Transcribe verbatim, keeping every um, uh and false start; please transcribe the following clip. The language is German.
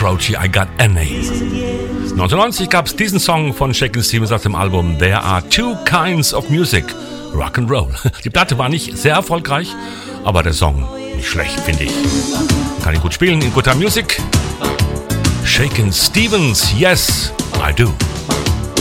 Croce, I Got a Name. neunzehnhundertneunzig gab es diesen Song von Shakin' Stevens auf dem Album There Are Two Kinds of Music, Rock'n'Roll. Die Platte war nicht sehr erfolgreich, aber der Song nicht schlecht, finde ich. Kann ich gut spielen in Good Time Music. Shakin' Stevens, yes, I do.